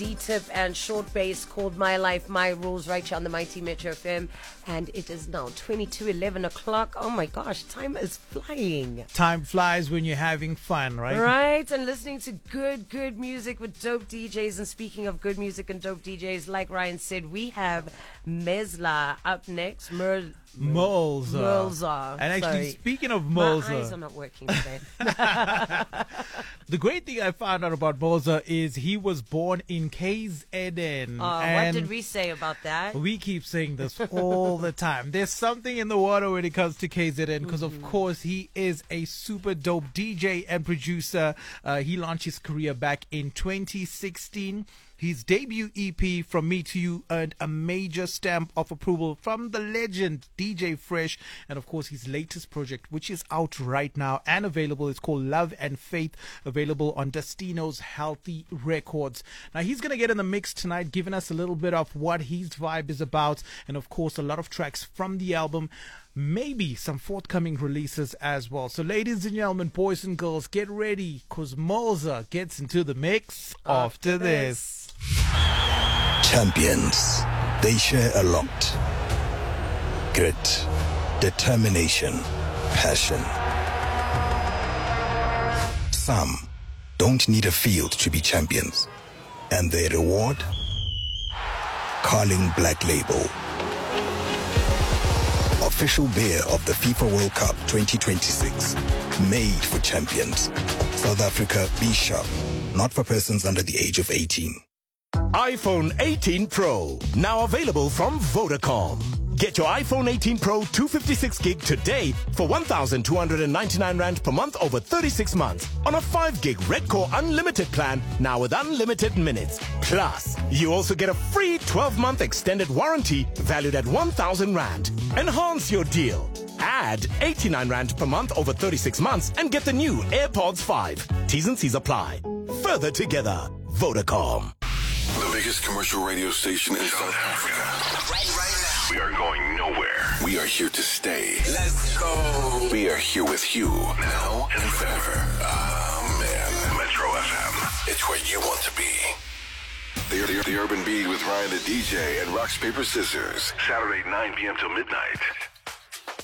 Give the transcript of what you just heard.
D-Tip and Short Bass called My Life, My Rules right here on the Mighty Metro FM. And it is now 11 o'clock. Oh my gosh, time is flying. Time flies when you're having fun, right? Right, and listening to good music with dope DJs. And speaking of good music and dope DJs, like Ryan said, we have Mezla up next. Mulza. And actually, speaking of Mulza, my eyes are not working today. The great thing I found out about Mulza is he was born in KZN. What did we say about that? We keep saying this all the time. There's something in the water when it comes to KZN because, of course, he is a super dope DJ and producer. He launched his career back in 2016. His debut EP, From Me to You, earned a major stamp of approval from the legend DJ Fresh. And of course, his latest project, which is out right now and available, is called Love and Faith, available on Destino's Healthy Records. Now, he's going to get in the mix tonight, giving us a little bit of what his vibe is about. And of course, a lot of tracks from the album. Maybe some forthcoming releases as well. So ladies and gentlemen, boys and girls, get ready because Mulza gets into the mix after this. Champions, they share a lot. Grit, determination, passion. Some don't need a field to be champions. And their reward? Carling Black Label. Official beer of the FIFA World Cup 2026. Made for champions. South Africa, be sharp. Not for persons under the age of 18. iPhone 18 Pro, now available from Vodacom. Get your iPhone 18 Pro 256 gig today for 1,299 Rand per month over 36 months on a 5 gig Red Core Unlimited plan, now with unlimited minutes. Plus, you also get a free 12-month extended warranty valued at 1,000 Rand. Enhance your deal. Add 89 Rand per month over 36 months and get the new AirPods 5. T's and C's apply. Further together, Vodacom. The biggest commercial radio station in South Africa. Right now. We are going nowhere. We are here to stay. Let's go. We are here with you now and forever. Ah, man. Metro FM. It's where you want to be. The Urban Beat with Ryan the DJ and Rocks, Paper, Scissors. Saturday, 9 p.m. till midnight.